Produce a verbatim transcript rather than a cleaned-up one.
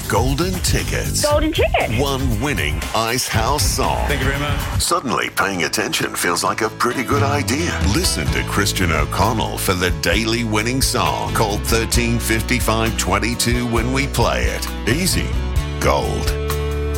golden tickets. Golden ticket. One winning Ice House song. Thank you very much. Suddenly, paying attention feels like a pretty good idea. Listen to Christian O'Connell for the daily winning song. Call thirteen fifty-five twenty-two when we play it. Easy. Gold.